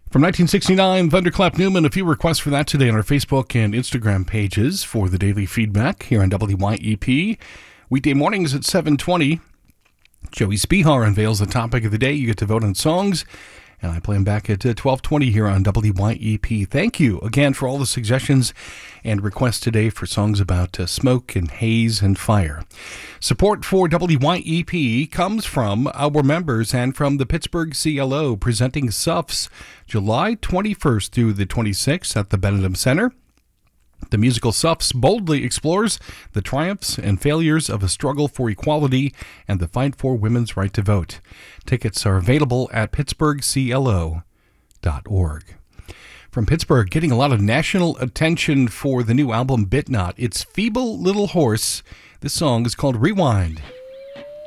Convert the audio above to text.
From 1969, Thunderclap Newman. A few requests for that today on our Facebook and Instagram pages for the daily feedback here on WYEP. Weekday mornings at 7:20. Joey Spihar unveils the topic of the day. You get to vote on songs, and I play them back at 12:20 here on WYEP. Thank you again for all the suggestions and requests today for songs about smoke and haze and fire. Support for WYEP comes from our members and from the Pittsburgh CLO, presenting SUFS July 21st through the 26th at the Benedum Center. The musical SUFS boldly explores the triumphs and failures of a struggle for equality and the fight for women's right to vote. Tickets are available at pittsburghclo.org. From Pittsburgh, getting a lot of national attention for the new album Bitnot. It's Feeble Little Horse. This song is called Rewind.